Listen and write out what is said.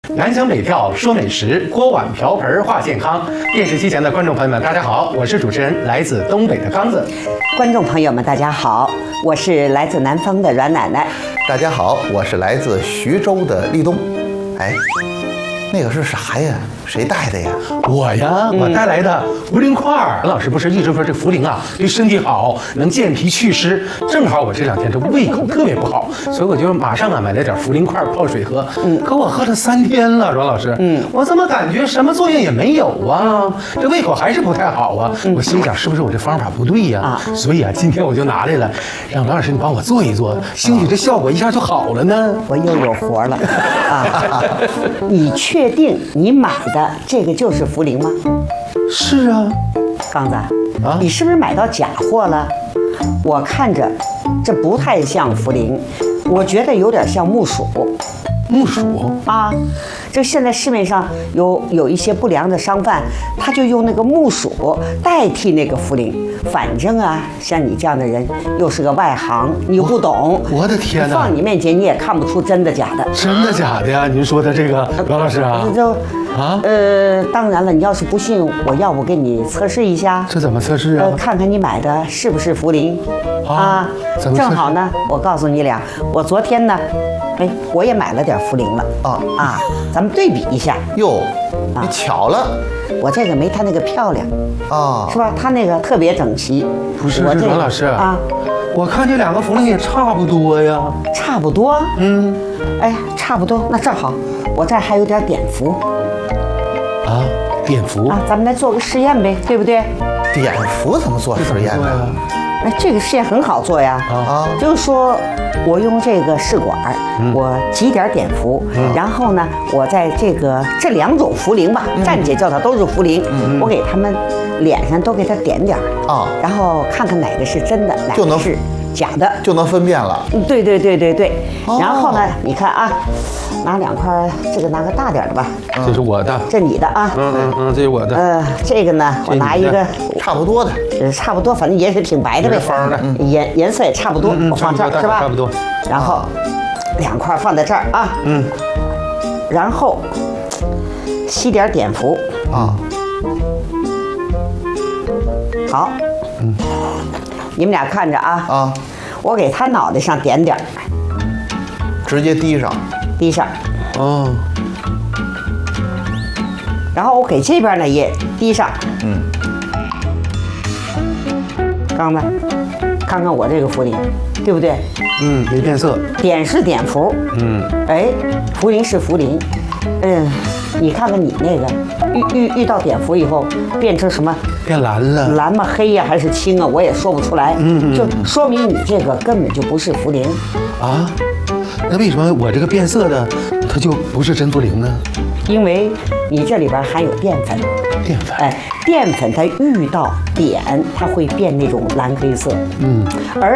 南腔北调说美食，锅碗瓢盆话健康。电视机前的观众朋友们，大家好，我是主持人来自东北的刚子。 观众朋友们，大家好，我是来自南方的阮奶奶。 大家好，我是来自徐州的立冬。哎，那个是啥呀？谁带的呀？ 我呀，我带来的茯苓块儿。老师不是一直说这茯苓啊对身体好，能健脾祛湿。正好我这两天这胃口特别不好，所以我就马上买了点茯苓块泡水喝。可我喝了3天了，阮老师，我怎么感觉什么作用也没有啊？这胃口还是不太好啊。我心想是不是我这方法不对呀？所以啊，今天我就拿来了，让阮老师你帮我做一做，兴许这效果一下就好了呢。 我又有活了啊！你确定你买的这个就是茯苓吗？ 是啊， 刚子你是不是买到假货了？我看着这不太像茯苓，我觉得有点像木薯。 木薯啊，就现在市面上有一些不良的商贩，他就用那个木薯代替那个茯苓。反正啊，像你这样的人又是个外行，你又不懂。 我的天哪！ 放你面前你也看不出真的假的。 真的假的呀？您说的这个，阮老师啊？ 当然了，你要是不信，我要不给你测试一下？ 这怎么测试啊？ 看看你买的是不是茯苓啊？正好呢，我告诉你俩，我昨天呢，我也买了点茯苓了咱们对比一下。 哟，你巧了， 我这个没他那个漂亮是吧？他那个特别整齐。 不是，阮老师啊，我看这两个茯苓也差不多呀。 差不多？差不多。那正好，我这儿还有点碘伏。 碘伏咱们来做个实验呗，对不对？ 碘伏怎么做实验呢？ 这个实验很好做呀。就是说我用这个试管，我挤点碘伏，然后呢，我在这2种茯苓吧，暂且叫它都是茯苓，我给他们脸上都给它点点然后看看哪个是真的，哪个是假的， 就能分辨了。 对。然后呢，你看啊，拿2块，这个拿个大点的吧。 这是我的， 这你的啊。 这是我的。 这个呢，我拿一个差不多的， 差不多，反正也是挺白的呗。 方的， 颜色也差不多。我放这儿是吧？ 差不多。 然后2块放在这儿啊。然后吸点碘伏好。你们俩看着啊。我给他脑袋上点点， 直接滴上。 然后我给这边呢也滴上。刚子，看看我这个茯苓，对不对？ 没变色。 碘是碘伏。茯苓是茯苓。你看看你那个遇到碘伏以后变成什么？ 变蓝了。 蓝吗？黑呀，还是青啊？我也说不出来。就说明你这个根本就不是茯苓。 那为什么我这个变色的它就不是真茯苓呢？ 因为你这里边含有淀粉。淀粉它遇到碘，它会变那种蓝黑色。而